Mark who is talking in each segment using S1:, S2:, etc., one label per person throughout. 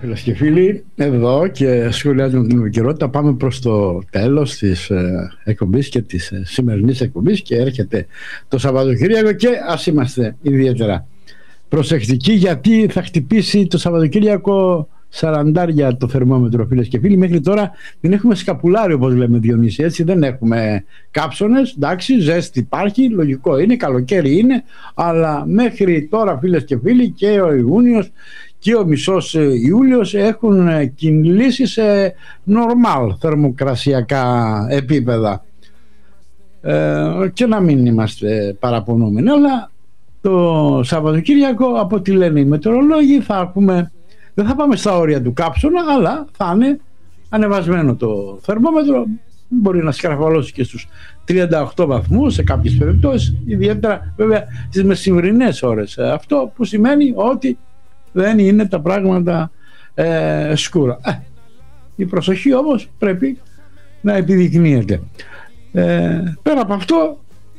S1: Φίλες και φίλοι, εδώ και σχολιάζουμε την επικαιρότητα. Πάμε προς το τέλος της εκπομπής και της σημερινής εκπομπής και έρχεται το Σαββατοκύριακο και ας είμαστε ιδιαίτερα προσεκτικοί, γιατί θα χτυπήσει το Σαββατοκύριακο 40 το θερμόμετρο, φίλες και φίλοι. Μέχρι τώρα δεν έχουμε σκαπουλάρι, όπως λέμε, Διονύση, έτσι, δεν έχουμε κάψονες, εντάξει, ζέστη υπάρχει, λογικό είναι, καλοκαίρι είναι, αλλά μέχρι τώρα, φίλες και φίλοι, και ο Ιούνιος και ο μισός Ιούλιος έχουν κυλήσει σε normal θερμοκρασιακά επίπεδα, και να μην είμαστε παραπονούμενοι, αλλά το Σαββατοκύριακο, από ό,τι λένε οι μετεωρολόγοι, δεν θα πάμε στα όρια του κάψωνα, αλλά θα είναι ανεβασμένο το θερμόμετρο. Μπορεί να σκαρφαλώσει και στους 38 βαθμούς σε κάποιες περιπτώσεις, ιδιαίτερα βέβαια στις μεσημβρινές ώρες. Αυτό που σημαίνει ότι δεν είναι τα πράγματα σκούρα. Η προσοχή όμως πρέπει να επιδεικνύεται. Πέρα από αυτό,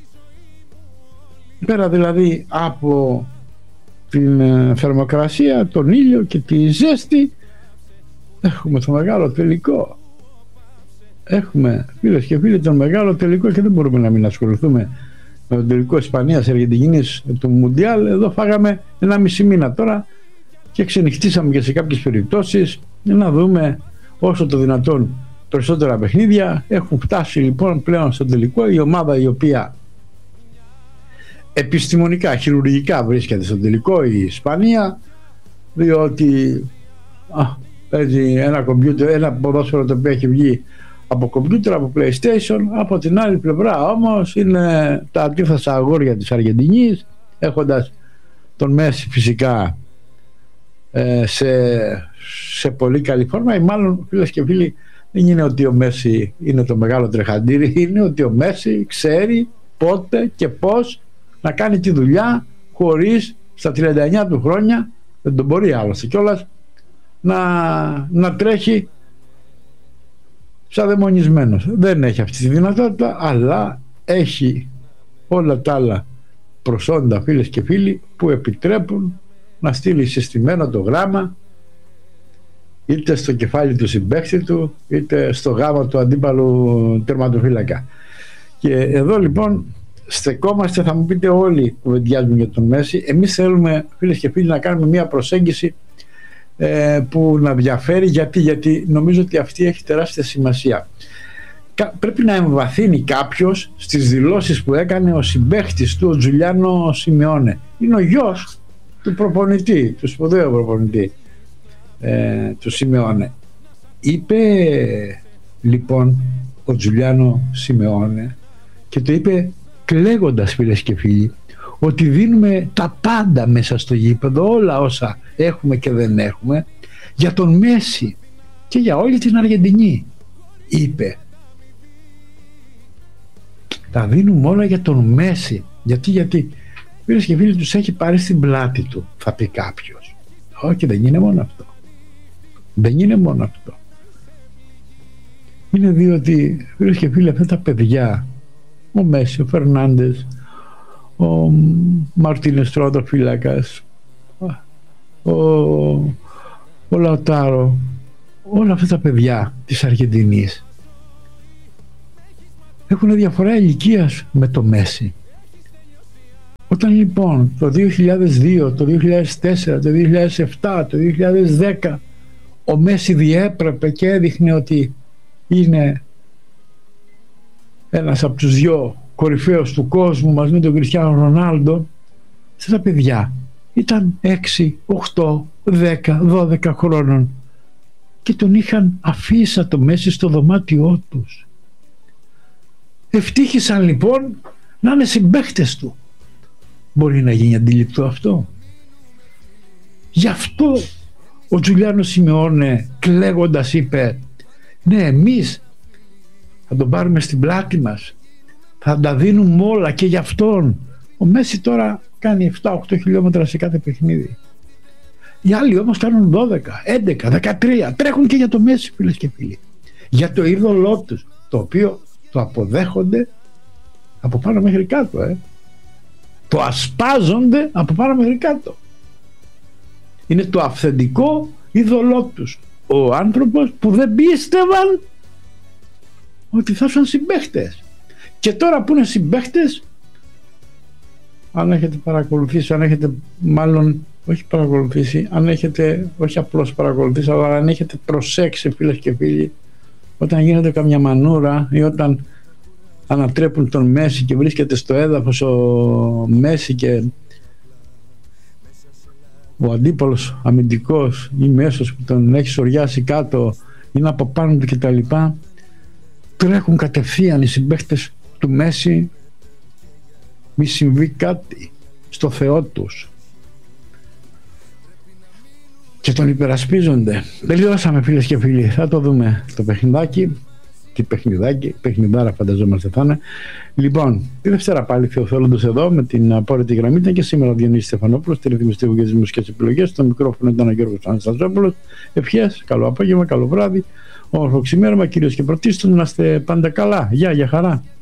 S1: πέρα δηλαδή από την θερμοκρασία, τον ήλιο και τη ζέστη, έχουμε το μεγάλο τελικό. Έχουμε, φίλες και φίλοι, τον μεγάλο τελικό και δεν μπορούμε να μην ασχοληθούμε με τον τελικό Ισπανίας-Αργεντινής του Μουντιάλ. Εδώ φάγαμε 1,5 μήνα τώρα και ξενυχτήσαμε και σε κάποιες περιπτώσεις να δούμε όσο το δυνατόν περισσότερα παιχνίδια. Έχουν φτάσει λοιπόν πλέον στο τελικό η ομάδα η οποία επιστημονικά, χειρουργικά βρίσκεται στο τελικό, η Ισπανία, διότι παίζει ένα ποδόσφαιρο το οποίο έχει βγει από κομπιούτερ, από PlayStation. Από την άλλη πλευρά όμως είναι τα αντίθετα αγόρια της Αργεντινής, έχοντας τον Μέση φυσικά σε πολύ καλή φόρμα, ή μάλλον, φίλες και φίλοι, δεν είναι ότι ο Μέση είναι το μεγάλο τρεχαντήρι, είναι ότι ο Μέση ξέρει πότε και πώς να κάνει τη δουλειά, χωρίς στα 39 του χρόνια, δεν τον μπορεί άλλωστε κιόλας, να τρέχει σαν δαιμονισμένος. Δεν έχει αυτή τη δυνατότητα, αλλά έχει όλα τα άλλα προσόντα, φίλες και φίλοι, που επιτρέπουν να στείλει συστημένο το γράμμα είτε στο κεφάλι του συμπαίχτη του, είτε στο γάμα του αντίπαλου τερματοφύλακα. Και εδώ λοιπόν στεκόμαστε, θα μου πείτε όλοι που βεντιάζουν για τον Μέση. Εμείς θέλουμε, φίλες και φίλοι, να κάνουμε μια προσέγγιση που να διαφέρει. Γιατί νομίζω ότι αυτή έχει τεράστια σημασία. Πρέπει να εμβαθύνει κάποιος στις δηλώσεις που έκανε ο συμπαίχτης του, ο Τζουλιάνο Σιμεώνε. Είναι ο γιος του προπονητή, του σπουδαίου προπονητή του Σιμεώνε. Είπε λοιπόν ο Τζουλιάνο Σιμεώνε, και το είπε κλαίγοντας, φίλες και φίλοι, ότι δίνουμε τα πάντα μέσα στο γήπεδο, όλα όσα έχουμε και δεν έχουμε, για τον Μέση και για όλη την Αργεντινή. Είπε, τα δίνουμε όλα για τον Μέση. Γιατί φίλες και φίλοι, τους έχει πάρει στην πλάτη του, θα πει κάποιος. Όχι, δεν είναι μόνο αυτό. Δεν είναι μόνο αυτό. Είναι διότι, φίλες και φίλοι, αυτά τα παιδιά, ο Μέση, ο Φερνάντες, ο Μαρτίνες Τρόντοφύλακας, ο Λαουτάρο, όλα αυτά τα παιδιά της Αργεντινής έχουν διαφορά ηλικίας με το Μέση. Όταν λοιπόν το 2002, το 2004, το 2007, το 2010 ο Μέση διέπρεπε και έδειχνε ότι είναι ένας από τους δυο κορυφαίους του κόσμου μαζί με τον Κριστιάνο Ρονάλντο, αυτά τα παιδιά ήταν 6, 8, 10, 12 χρόνων και τον είχαν αφήσει το Μέση στο δωμάτιό τους. Ευτύχησαν λοιπόν να είναι συμπαίχτες του. Μπορεί να γίνει αντιληπτό αυτό? Γι' αυτό ο Τζουλιάνο Σιμεώνε κλαίγοντας είπε, ναι, εμείς θα τον πάρουμε στην πλάτη μας, θα τα δίνουμε όλα και για αυτόν. Ο Μέση τώρα κάνει 7-8 χιλιόμετρα σε κάθε παιχνίδι. Οι άλλοι όμως κάνουν 12, 11, 13. Τρέχουν και για το Μέση, φίλες και φίλοι. Για το είδωλό τους, το οποίο το αποδέχονται από πάνω μέχρι κάτω. Το ασπάζονται από πάνω μέχρι κάτω. Είναι το αυθεντικό είδωλό τους, ο άνθρωπος που δεν πίστευαν ότι θα ήσουν συμπαίχτες. Και τώρα που είναι συμπαίχτες, αν έχετε παρακολουθήσει, αν έχετε μάλλον όχι παρακολουθήσει, αν έχετε όχι απλώς παρακολουθήσει, αλλά αν έχετε προσέξει, φίλες και φίλοι, όταν γίνεται καμιά μανούρα ή όταν ανατρέπουν τον Μέση και βρίσκεται στο έδαφος ο Μέση και ο αντίπαλος αμυντικός ή μέσος που τον έχει σοριάσει κάτω είναι από πάνω του κτλ, τρέχουν κατευθείαν οι συμπαίχτες του Μέση, μη συμβεί κάτι στο Θεό τους, και τον υπερασπίζονται. Τελειώσαμε, φίλες και φίλοι, θα το δούμε το παιχνιδάκι. Τι παιχνιδάκι, παιχνιδάρα φανταζόμαστε θα είναι. Λοιπόν, τη Δευτέρα πάλι Θεοθέλοντος εδώ με την απόρριτη γραμμή. Ήταν και σήμερα ο Διονύσης Στεφανόπουλος, τη ρυθμιστή για τις μουσικές επιλογές. Στο μικρόφωνο ήταν ο Γιώργος Αναστασόπουλος. Ευχές, καλό απόγευμα, καλό βράδυ, όμορφο ξημέρωμα, κυρίως και πρωτίστως να είστε πάντα καλά. Γεια, για χαρά.